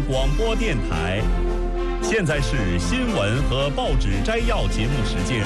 广播电台。现在是新闻和报纸摘要节目时间。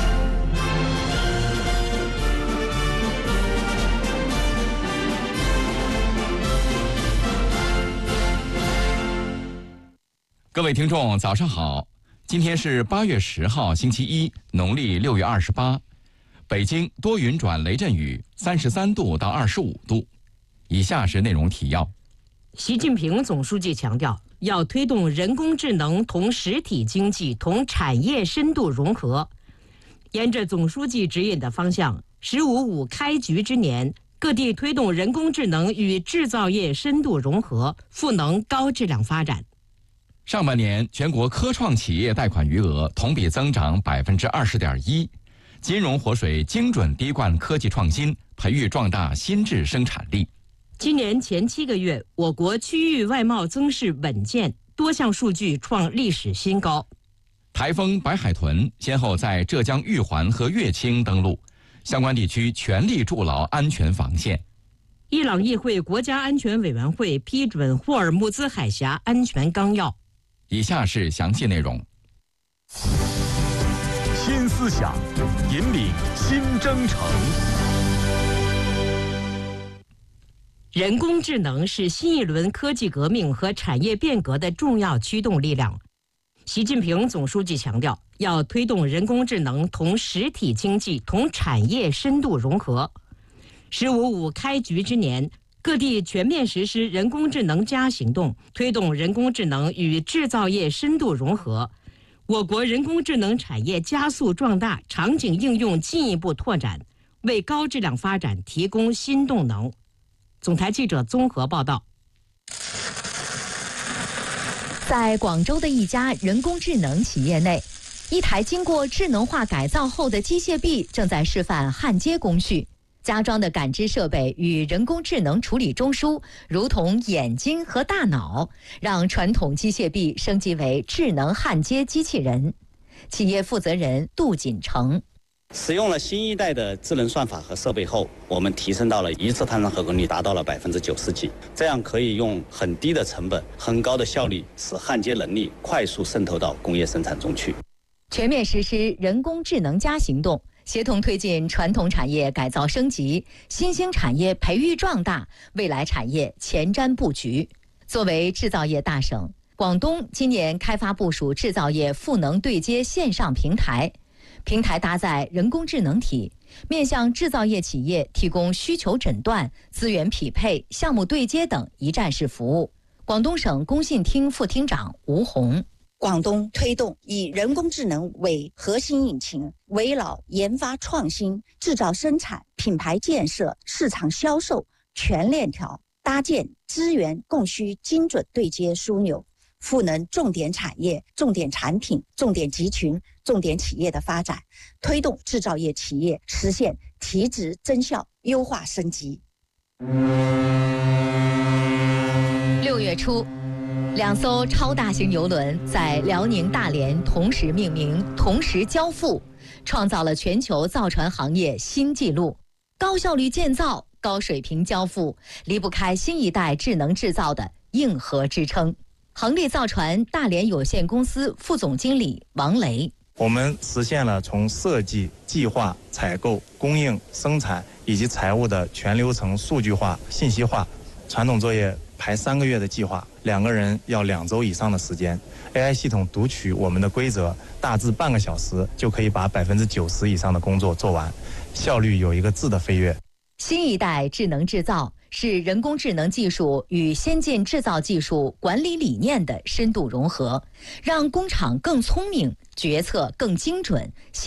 各位听众，早上好！今天是8月10号，星期一，农历6月28。北京多云转雷阵雨，33度到25度。以下是内容提要。 习近平总书记强调，要推动人工智能同实体经济同产业深度融合。沿着总书记指引的方向，“15+5”开局之年，各地推动人工智能与制造业深度融合，赋能高质量发展。 上半年全国科创企业贷款余额同比增长20.1%，金融活水精准滴灌科技创新，培育壮大新质生产力。 今年前7个月，我国区域外贸增势稳健，多项数据创历史新高。 台风白海豚先后在浙江玉环和乐清登陆，相关地区全力筑牢安全防线。 伊朗议会国家安全委员会批准霍尔木兹海峡安全纲要。 以下是详细内容。 新思想，引领新征程。 人工智能是新一轮科技革命和产业变革的重要驱动力量。习近平总书记强调，要推动人工智能同实体经济同产业深度融合。“15+5”开局之年，各地全面实施人工智能+行动，推动人工智能与制造业深度融合。我国人工智能产业加速壮大，场景应用进一步拓展，为高质量发展提供新动能。总台记者综合报道。 在广州的一家人工智能企业内，一台经过智能化改造后的机械臂正在示范焊接工序。加装的感知设备与人工智能处理中枢，如同眼睛和大脑，让传统机械臂升级为智能焊接机器人。企业负责人杜锦成。 使用了新一代的智能算法和设备后，我们提升到了一次探测合格率达到了90%几，这样可以用很低的成本、很高的效率，使焊接能力快速渗透到工业生产中去。 全面实施人工智能+行动，协同推进传统产业改造升级，新兴产业培育壮大，未来产业前瞻布局。作为制造业大省，广东今年开发部署制造业赋能对接线上平台。平台搭载人工智能体，面向制造业企业提供需求诊断、资源匹配、项目对接等一站式服务。广东省工信厅副厅长吴红。 广东推动以人工智能为核心引擎，围绕研发创新、制造生产、品牌建设、市场销售全链条，搭建资源供需精准对接枢纽，赋能重点产业、重点产品、重点集群、重点企业的发展，推动制造业企业实现提质增效、优化升级。 6月初，2艘超大型邮轮在辽宁大连同时命名、同时交付，创造了全球造船行业新纪录。高效率建造、高水平交付，离不开新一代智能制造的硬核支撑。恒力造船大连有限公司副总经理王雷。 我们实现了从设计、计划、采购、供应、生产以及财务的全流程数据化、信息化。传统作业排3个月的计划，2个人要2周以上的时间。AI 系统读取我们的规则，大致半个小时就可以把90%以上的工作做完，效率有一个质的飞跃。 新一代智能制造是人工智能技术与先进制造技术管理理念的深度融合，让工厂更聪明，决策更精准。